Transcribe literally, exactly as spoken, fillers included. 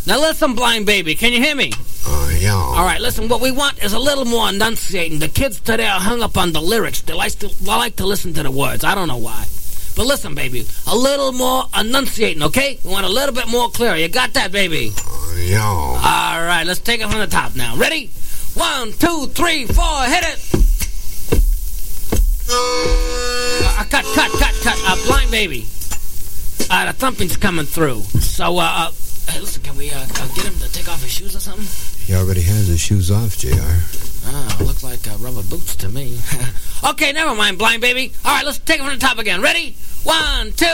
Now listen, blind baby, can you hear me? Uh, yeah. All right, listen, what we want is a little more enunciating. The kids today are hung up on the lyrics. They like to, they like to listen to the words. I don't know why. But listen, baby, a little more enunciating, okay? We want a little bit more clear. You got that, baby? Uh, yeah. All right, let's take it from the top now. Ready? One, two, three, four, hit it. Uh, cut, cut, cut, cut. Uh, blind baby. Uh, the thumping's coming through. So, uh, uh hey, listen, can we uh, uh, get him to take off his shoes or something? He already has his shoes off, J R. Oh, look like uh, rubber boots to me. Okay, never mind, blind baby. All right, let's take it from the top again. Ready? One, two.